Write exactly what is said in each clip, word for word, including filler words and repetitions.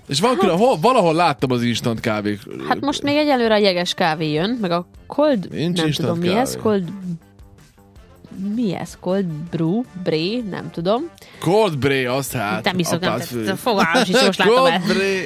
És van, hát, hol, valahol láttam az instant kávék. Hát most még egyelőre a jeges kávé jön, meg a cold, Nincs nem tudom kávé. mi ez, cold, mi ez, cold brew, bré, nem tudom. Cold brew, azt hát. Nem hiszok, nem tett, fogalmam sincs, most látom el. Cold brew.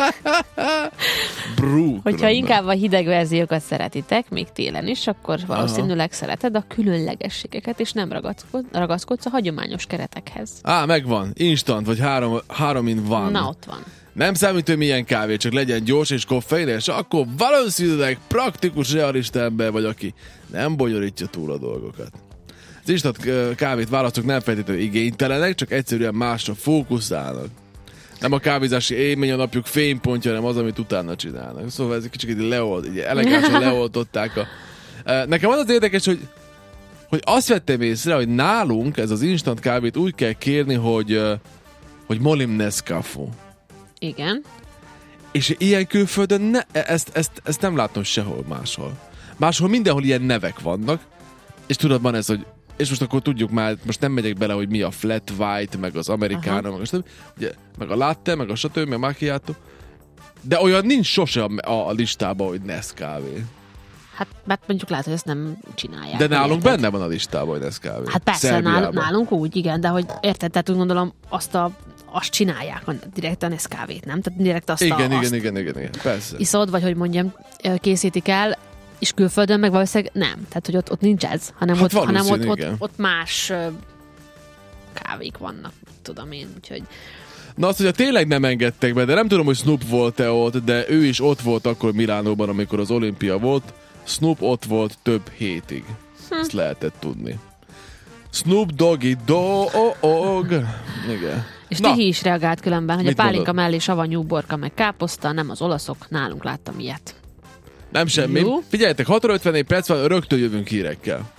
Brew. Hogyha inkább a hideg verziókat szeretitek, még télen is, akkor valószínűleg Aha. szereted a különlegességeket, és nem ragaszkodsz, ragaszkodsz a hagyományos keretekhez. Á, megvan. Instant, vagy három, három in van. Na, ott van. Nem számít, hogy milyen kávé, csak legyen gyors és koffeines, akkor valószínűleg praktikus, realista ember vagy, aki nem bonyolítja túl a dolgokat. Az instant kávét választók nem feltétlenül igénytelenek, csak egyszerűen másra fókuszálnak. Nem a kávézási élmény a napjuk fénypontja, hanem az, amit utána csinálnak. Szóval ez egy kicsit leolt, így elegánsan leoltották a... Nekem az az érdekes, hogy, hogy azt vettem észre, hogy nálunk ez az instant kávét úgy kell kérni, hogy, hogy Molim Nescafé. Igen. És ilyen külföldön ne, ezt, ezt, ezt nem látom sehol máshol. Máshol mindenhol ilyen nevek vannak, és tudod, van ez, hogy és most akkor tudjuk már, most nem megyek bele, hogy mi a flat white, meg az americano, meg, stb. Ugye, meg a latte, meg a stb., meg a macchiato. De olyan nincs sose a, a listában, hogy Nescafé. Hát, mert mondjuk lehet, hogy ezt nem csinálják. De nálunk érted? benne van a listában, hogy Nescafé. Hát persze, nál, nálunk úgy, igen, de hogy érted, tehát úgy gondolom, azt a azt csinálják, direkt a Nescafét, nem? Tehát direkt azt igen, a... Igen, azt igen, igen, igen, persze. Iszod, vagy hogy mondjam, készítik el, és külföldön meg valószínűleg nem. Tehát, hogy ott, ott nincs ez, hanem, hát ott, hanem ott, ott, ott más uh, kávék vannak, tudom én, úgyhogy... Na azt, hogyha tényleg nem engedtek be, de nem tudom, hogy Snoop volt-e ott, de ő is ott volt akkor Milánóban, amikor az olimpia volt. Snoop ott volt több hétig. Hm. Ezt lehetett tudni. Snoop Doggy Dogg. Igen. És Tihi is reagált különben, hogy Mit a pálinka mondod? mellé savanyú borka meg káposzta, nem az olaszok, nálunk láttam ilyet. Nem semmi. Jó. Figyeljetek, hat óra ötvenegy perc van, rögtön jövünk hírekkel.